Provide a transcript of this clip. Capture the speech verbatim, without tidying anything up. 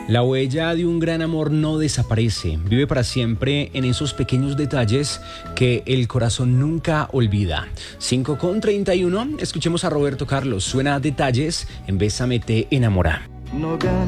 La huella de un gran amor no desaparece, vive para siempre en esos pequeños detalles que el corazón nunca olvida. cinco con treinta y uno, escuchemos a Roberto Carlos, suena a Detalles en Bésame te enamora. No gana.